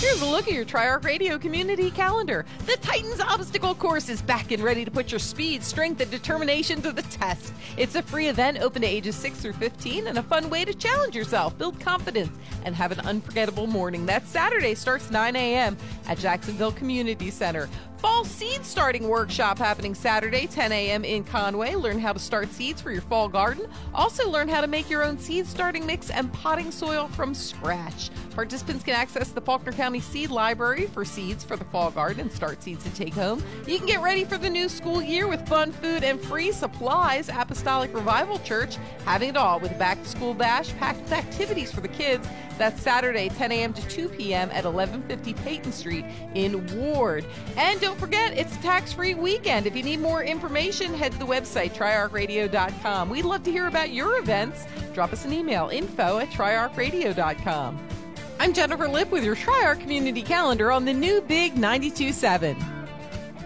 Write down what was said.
Here's a look at your Tri-Arc Radio community calendar. The Titans Obstacle Course is back and ready to put your speed, strength, and determination to the test. It's a free event open to ages 6 through 15 and a fun way to challenge yourself, build confidence, and have an unforgettable morning. That Saturday starts 9 a.m. at Jacksonville Community Center. Fall seed starting workshop happening Saturday, 10 a.m. in Conway. Learn how to start seeds for your fall garden. Also learn how to make your own seed starting mix and potting soil from scratch. Participants can access the Faulkner County Seed Library for seeds for the fall garden and start seeds to take home. You can get ready for the new school year with fun food and free supplies. Apostolic Revival Church having it all with a back-to-school bash packed with activities for the kids. That's Saturday, 10 a.m. to 2 p.m. at 1150 Peyton Street in Ward. And don't forget, it's a tax-free weekend. If you need more information, head to the website, triarcradio.com. We'd love to hear about your events. Drop us an email, info@triarcradio.com. I'm Jennifer Lipp with your Tri-Arc Community Calendar on the new Big 92.7.